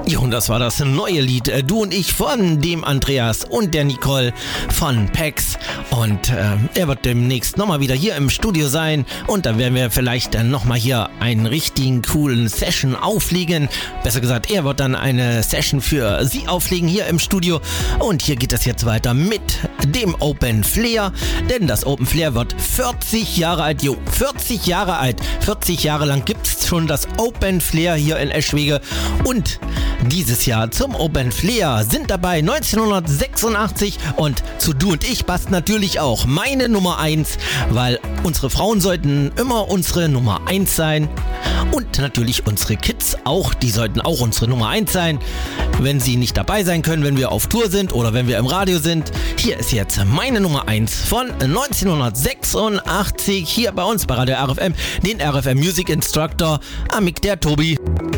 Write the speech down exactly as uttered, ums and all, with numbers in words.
Ja, und das war das neue Lied äh, Du und ich von dem Andreas und der Nicole von Pex. Und äh, er wird demnächst nochmal wieder hier im Studio sein. Und dann werden wir vielleicht dann nochmal hier einen richtigen coolen Session auflegen. Besser gesagt, er wird dann eine Session für Sie auflegen hier im Studio. Und hier geht es jetzt weiter mit dem Open Flair. Denn das Open Flair wird vierzig Jahre alt. Jo, vierzig Jahre alt. vierzig Jahre lang gibt es schon das Open Flair hier in Eschwege. Und dieses Jahr zum Open Flair sind dabei neunzehnhundertsechsundachtzig und zu Du und ich passt natürlich auch meine Nummer eins, weil unsere Frauen sollten immer unsere Nummer eins sein und natürlich unsere Kids auch, die sollten auch unsere Nummer eins sein, wenn sie nicht dabei sein können, wenn wir auf Tour sind oder wenn wir im Radio sind. Hier ist jetzt meine Nummer eins von neunzehnhundertsechsundachtzig hier bei uns bei Radio R F M, den R F M Music Instructor Amik der Tobi.